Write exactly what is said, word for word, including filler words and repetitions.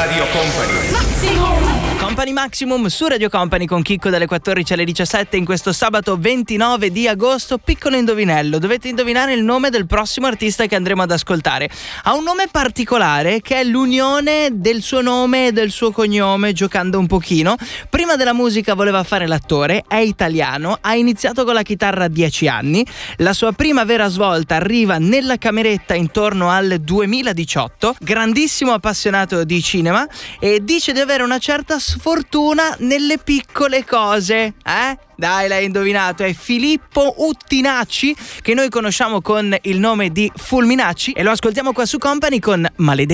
Radio Company. Company Maximum su Radio Company con Chicco dalle quattordici alle diciassette in questo sabato ventinove di agosto. Piccolo indovinello, dovete indovinare il nome del prossimo artista che andremo ad ascoltare. Ha un nome particolare che è l'unione del suo nome e del suo cognome, giocando un pochino. Prima della musica voleva fare l'attore, è italiano, ha iniziato con la chitarra a dieci anni. La sua prima vera svolta arriva nella cameretta intorno al duemiladiciotto. Grandissimo appassionato di cinema e dice di avere una certa sfortuna nelle piccole cose, eh? Dai, l'hai indovinato, è Filippo Uttinacci, che noi conosciamo con il nome di Fulminacci, e lo ascoltiamo qua su Company con Maledetto